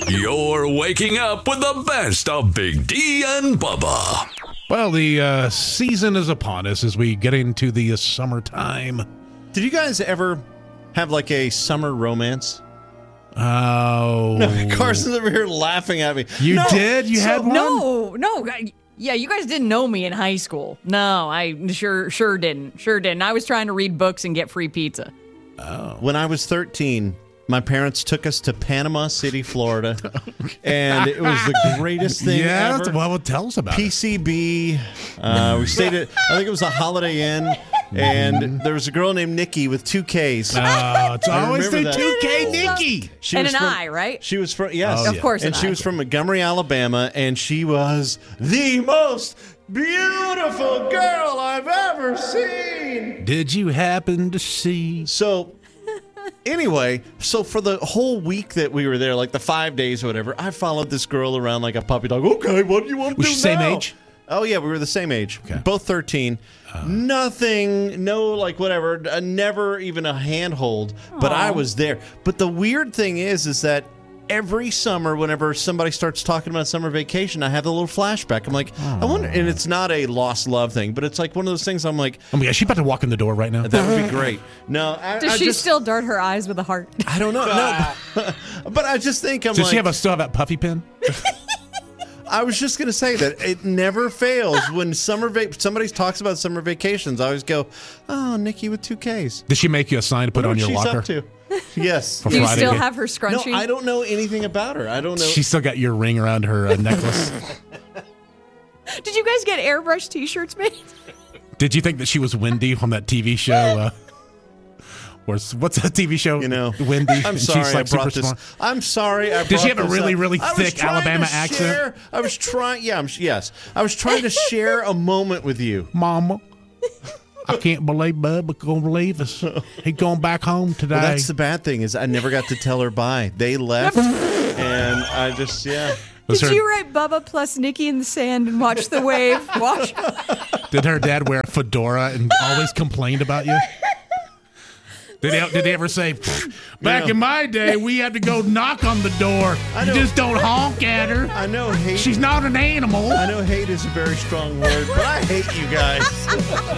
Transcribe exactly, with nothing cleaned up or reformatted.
You're waking up with the best of Big D and Bubba. Well, the uh, season is upon us as we get into the uh, summertime. Did you guys ever have like a summer romance? Oh. No, Carson's over here laughing at me. You No, did? You so- had one? No, no. I- Yeah, you guys didn't know me in high school. No, I sure sure didn't. Sure didn't. I was trying to read books and get free pizza. When I was thirteen, my parents took us to Panama City, Florida, and it was the greatest thing yeah, ever. well, tell us about P it. C B. Uh, we stayed at, I think it was a Holiday Inn, and there was a girl named Nikki with two Ks. Oh, it's I always the remember that. two K Nikki. She And was an from- I, right? She was from, yes. Oh, Of yeah. course And an she I. was from Montgomery, Alabama, and she was the most beautiful girl I've ever seen. Did you happen to see? So, anyway, so for the whole week that we were there, like the five days or whatever, I followed this girl around like a puppy dog. Okay, what do you want to Was do she same now? age? Oh, yeah, we were the same age. Okay. Both thirteen. Nothing, no, like whatever, uh, never even a handhold, but I was there. But the weird thing is, is that every summer, whenever somebody starts talking about summer vacation, I have a little flashback. I'm like, I wonder, and it's not a lost love thing, but it's like one of those things I'm like, Oh my God, she about to walk in the door right now. that would be great. No, I, Does I she just, still dart her eyes with a heart? I don't know. No, but I just think I'm Does like, she have a, still have that puffy pin? I was just going to say that it never fails when summer va- somebody talks about summer vacations. I always go, oh, Nikki with two Ks. Did she make you a sign to put Wonder on what your she's locker? up to. Yes. For Do you Friday. still have her No, scrunchie? I don't know anything about her. I don't know. She still got your ring around her uh, necklace. Did you guys get airbrush T-shirts made? Did you think that she was Wendy on that T V show? Uh, or s- what's that T V show? You know, Wendy. I'm and sorry she's like I brought super this. smart. I'm sorry. I Did she brought have a this really, up. really I was thick trying Alabama to accent? share- I was trying. Yeah, I'm, yes. I was trying to share a moment with you. Mama, I can't believe Bubba gonna leave us. He going back home today. Well, that's the bad thing is I never got to tell her bye. They left, and I just yeah. Was Did her- you write Bubba plus Nikki in the sand and watch the wave? Watch. Did her dad wear a fedora and always complained about you? Did he, did he ever say, back No. in my day, we had to go knock on the door. I You know. just don't honk at her. I know hate. She's not an animal. I know hate is a very strong word, but I hate you guys.